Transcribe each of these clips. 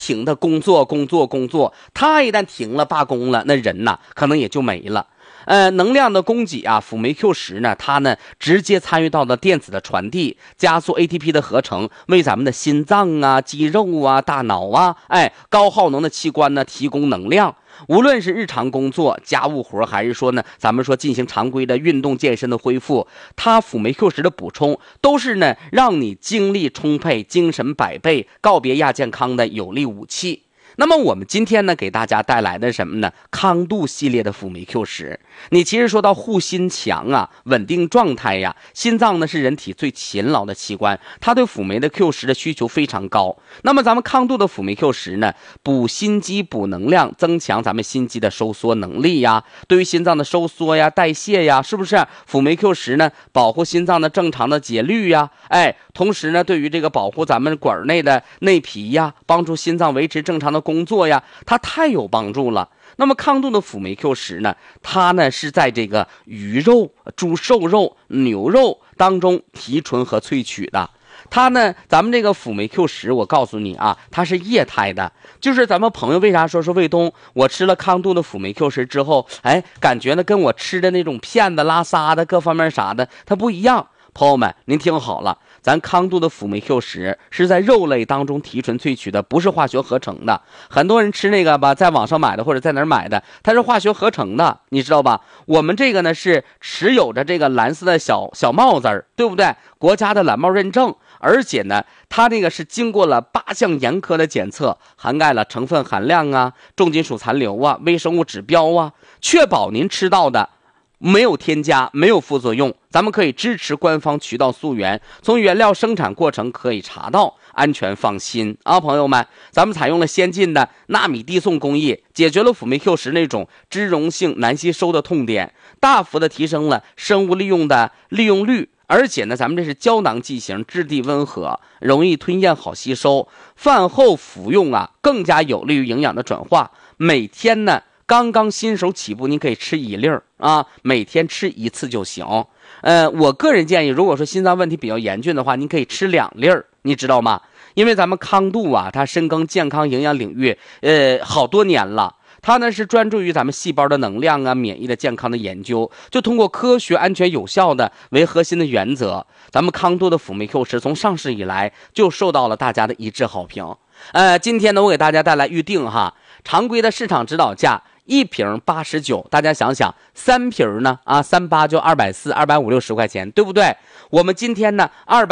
停的工作，他一旦停了罢工了，那人呢可能也就没了。能量的供给啊，辅酶 Q10呢，它呢直接参与到了电子的传递，加速 ATP 的合成，为咱们的心脏啊、肌肉啊、大脑啊，高耗能的器官呢提供能量。无论是日常工作、家务活，还是说呢，咱们说进行常规的运动健身的恢复，它辅酶 Q10的补充，都是呢让你精力充沛、精神百倍、告别亚健康的有力武器。那么我们今天呢给大家带来的什么呢？康度系列的辅酶 Q10。你其实说到护心强啊，稳定状态呀，心脏呢是人体最勤劳的器官，它对辅酶的 Q10的需求非常高。那么咱们康度的辅酶 Q10呢，补心肌、补能量，增强咱们心肌的收缩能力呀，对于心脏的收缩呀、代谢呀，是不是？辅酶 Q10呢，保护心脏的正常的节律呀，同时呢，对于这个保护咱们管内的内皮呀，帮助心脏维持正常的工作呀，它太有帮助了。那么康度的辅酶 Q10呢，它呢是在这个鱼肉、猪瘦肉、牛肉当中提纯和萃取的。它呢，咱们这个辅酶 Q10，我告诉你啊，它是液态的。就是咱们朋友为啥说卫东，我吃了康度的辅酶 Q10之后，感觉呢跟我吃的那种片子、拉撒的各方面啥的，它不一样。朋友们，您听好了，咱康度的辅酶 Q10是在肉类当中提纯萃取的，不是化学合成的。很多人吃那个吧，在网上买的或者在哪儿买的，它是化学合成的，你知道吧？我们这个呢是持有着这个蓝色的小帽子儿，对不对？国家的蓝帽认证，而且呢，它这个是经过了8项严苛的检测，涵盖了成分含量啊、重金属残留啊、微生物指标啊，确保您吃到的没有添加，没有副作用。咱们可以支持官方渠道溯源，从原料生产过程可以查到，安全放心啊，朋友们。咱们采用了先进的纳米递送工艺，解决了辅酶 Q10那种脂溶性难吸收的痛点，大幅的提升了生物利用的利用率。而且呢，咱们这是胶囊剂型，质地温和，容易吞咽，好吸收。饭后服用啊，更加有利于营养的转化。每天呢，刚刚新手起步，您可以吃1粒啊，每天吃1次就行。我个人建议，如果说心脏问题比较严峻的话，您可以吃2粒，你知道吗？因为咱们康度啊，它深耕健康营养领域，好多年了。它呢是专注于咱们细胞的能量啊、免疫的健康的研究，就通过科学、安全、有效的为核心的原则，咱们康度的辅酶 Q10从上市以来就受到了大家的一致好评。今天呢，我给大家带来预定哈，常规的市场指导价1瓶89，大家想想，3瓶呢38就240、250、60块钱，对不对？我们今天呢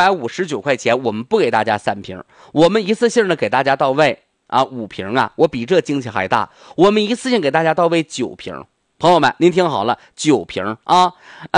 259块钱，我们不给大家3瓶，我们一次性的给大家到位。5瓶啊，我比这惊喜还大，我们一次性给大家到位9瓶。朋友们，您听好了，9瓶啊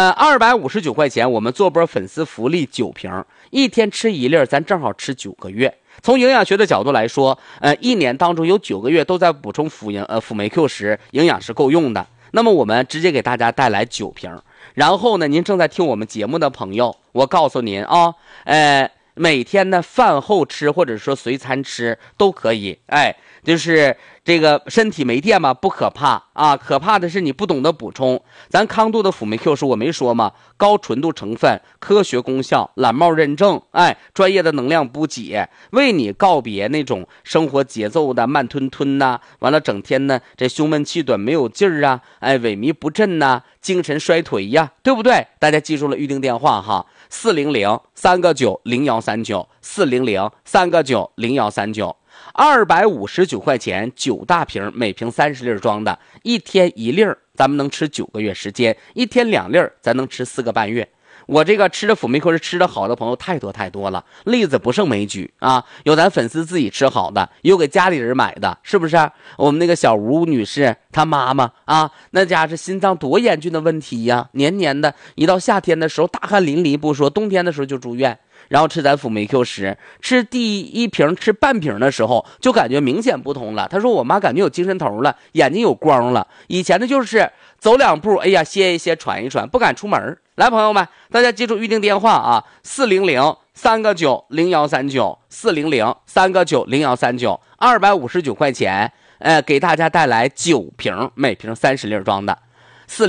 ，259块钱，我们做波粉丝福利9瓶，一天吃1粒，咱正好吃9个月。从营养学的角度来说，一年当中有9个月都在补充辅酶 Q10，营养是够用的。那么我们直接给大家带来9瓶，然后呢，您正在听我们节目的朋友，我告诉您啊，每天呢饭后吃或者说随餐吃都可以，就是这个身体没电嘛不可怕啊，可怕的是你不懂得补充。咱康度的辅酶 Q10我没说吗？高纯度成分，科学功效，蓝帽认证，专业的能量补给，为你告别那种生活节奏的慢吞吞呐，完了整天呢这胸闷气短没有劲儿啊，萎靡不振呐，精神衰颓呀，对不对？大家记住了预定电话哈，400-3个9-0139 400-3个9-0139。259块钱9大瓶，每瓶30粒装的，一天1粒，咱们能吃9个月时间，一天2粒，咱能吃4个半月。我这个吃的辅酶 Q10吃的好的朋友太多了，例子不胜枚举啊！有咱粉丝自己吃好的，有给家里人买的，是不是？我们那个小吴女士她妈妈啊，那家是心脏多严峻的问题呀，年年的一到夏天的时候大汗淋漓不说，冬天的时候就住院。然后吃咱辅酶 Q10，吃第1瓶吃半瓶的时候就感觉明显不同了。他说我妈感觉有精神头了，眼睛有光了，以前的就是走2步，哎呀歇一歇喘一喘，不敢出门。来朋友们，大家记住预定电话啊，400-3个9-0139 400-3个9-0139 259块钱，给大家带来9瓶，每瓶30粒装的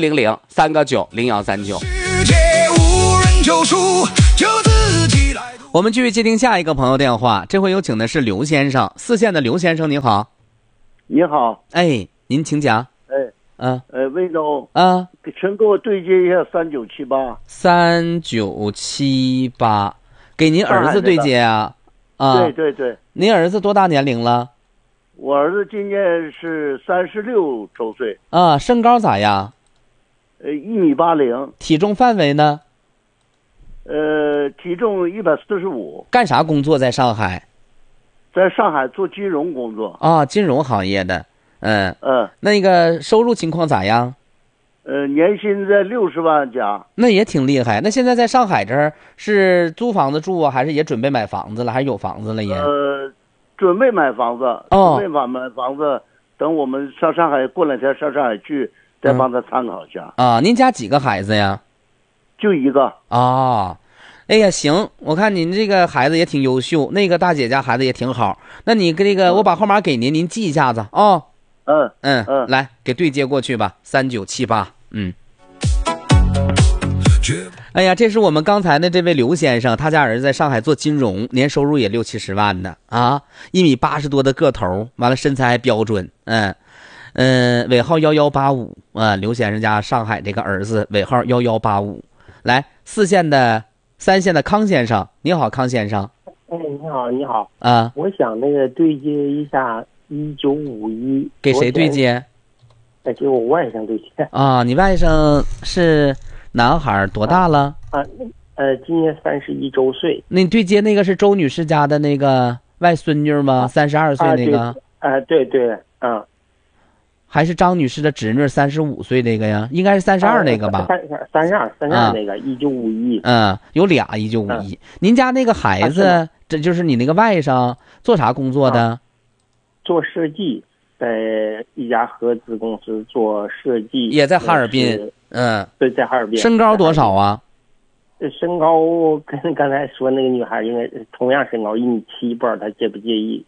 ，400-3个9-0139。世界无人救赎，就自己来读。 我们继续接听下一个朋友电话，这回有请的是刘先生，四县的刘先生，您好。 你好。 哎，您请讲。 魏总请给我对接一下 3978，给您儿子对接啊？ 对。 您儿子多大年龄了？ 我儿子今年是36周岁。 身高咋样 ？1.80米。 体重范围呢？ 体重145。 干啥工作？在上海？ 在上海做金融工作。 金融行业的。那个收入情况咋样？ 年薪在60万加。 那也挺厉害。那现在在上海这儿是租房子住啊，还是也准备买房子了，还是有房子了也？ 准备买房子。准备买房子，等我们上上海，过两天上上海去，再帮他参考一下。 您家几个孩子呀？ 就一个。 哎呀，行，我看您这个孩子也挺优秀，那个大姐家孩子也挺好。那你这个，我把号码给您，您记一下子啊。来给对接过去吧，3978。哎呀，这是我们刚才的这位刘先生，他家儿子在上海做金融，年收入也60-70万呢，1.80米多的个头，完了身材还标准。尾号1185刘先生家上海这个儿子尾号1185。来，三线的康先生，你好，康先生。 你好。我想那个对接一下1951。 给谁对接？ 给我外甥对接。 你外甥是男孩，多大了？ 今年31周岁。 那你对接那个是周女士家的那个外孙女吗？32岁那个？ 对。 还是张女士的侄女35岁那个呀？应该是32那个吧 ？32那个1951。 有俩1951。您家那个孩子，这就是你那个外甥，做啥工作的？ 做设计，在一家合资公司做设计。 也在哈尔滨。 对，在哈尔滨。 身高多少啊？ 身高跟刚才说那个女孩应该同样身高1.7米，不知道她介不介意。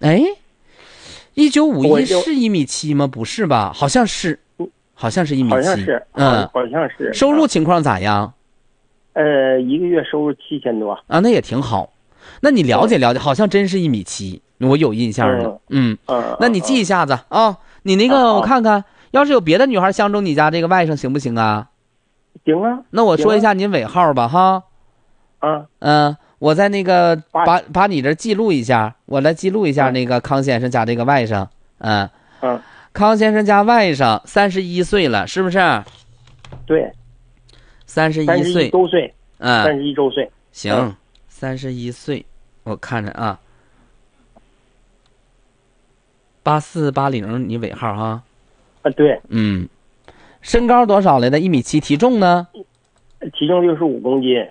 1951是1.7米吗？不是吧？好像是1.7米。 好像是。好像是。 收入情况咋样？ 一个月收入7000多。 那也挺好。那你了解了解，好像真是1.7米，我有印象了。那你记一下子啊。你那个我看看，要是有别的女孩相中你家这个外甥行不行啊？ 行啊。 那我说一下您尾号吧哈。我在那个把你这记录一下，我来记录一下那个康先生家这个外甥。康先生家外甥31岁了，是不是？ 对。 31岁。 周岁。31周岁。 行，31岁，我看着啊。8480，你尾号哈？ 对。 身高多少来的？1.7米，体重呢？ 体重65公斤。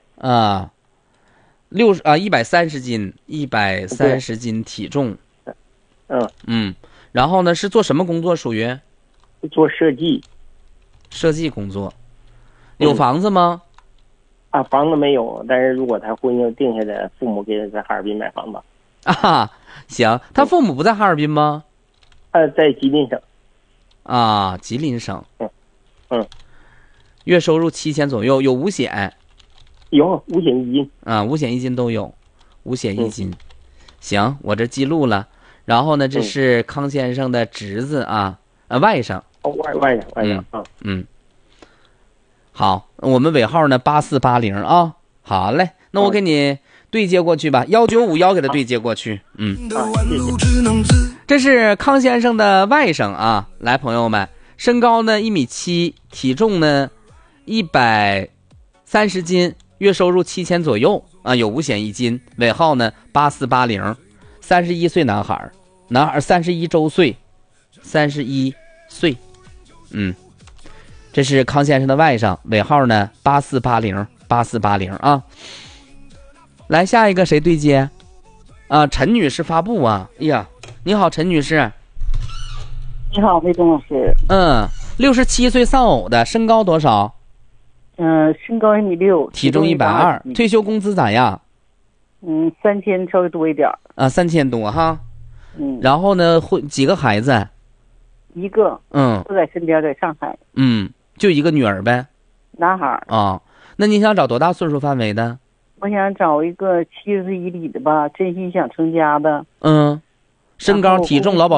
130斤，130斤体重。然后呢，是做什么工作？属于做设计工作。有房子吗？ 房子没有，但是如果他婚姻定下来，父母给他在哈尔滨买房子。 行，他父母不在哈尔滨吗？ 在吉林省。 吉林省。月收入7000左右，有五险。 有五险一金。 五险一金都有，五险一金。行，我这记录了。然后呢，这是康先生的侄子外甥。 外甥。 好，我们尾号呢8480啊。好嘞，那我给你对接过去吧，1951给他对接过去。这是康先生的外甥啊。来，朋友们，身高呢1.7米，体重呢130斤。月收入7000左右有五险一金，尾号呢8480，31岁男孩，31周岁，31岁。这是康先生的外甥，尾号呢8480啊。来，下一个谁对接？陈女士发布哎呀，你好，陈女士。 你好，魏东老师。 67岁丧偶的，身高多少？ 身高1.6米， 体重120，退休工资咋样 ？3000稍微多一点。 3000多哈。然后呢，几个孩子？ 一个。都在身边，在上海。 就一个女儿呗。 男孩。 那你想找多大岁数范围的我想找一个71里的吧，真心想成家的。 身高体重劳保